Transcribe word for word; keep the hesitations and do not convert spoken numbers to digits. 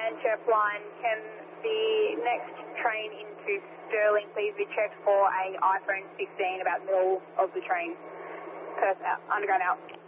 Manchester line, can the next train into Stirling please be checked for a iPhone sixteen about the middle of the train? Perth out, underground out.